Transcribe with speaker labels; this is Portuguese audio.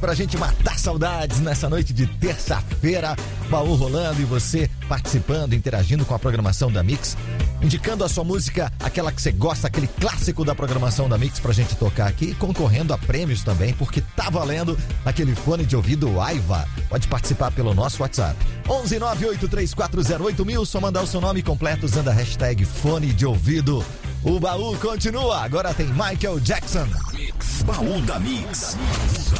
Speaker 1: pra gente matar saudades nessa noite de terça-feira. Baú rolando e você participando, interagindo com a programação da Mix, indicando a sua música, aquela que você gosta, aquele clássico da programação da Mix pra gente tocar aqui, concorrendo a prêmios também, porque tá valendo aquele fone de ouvido Aiva. Pode participar pelo nosso WhatsApp 11983408000, só mandar o seu nome completo usando a hashtag fone de ouvido. O baú continua, agora tem Michael Jackson.
Speaker 2: Baú da Mix.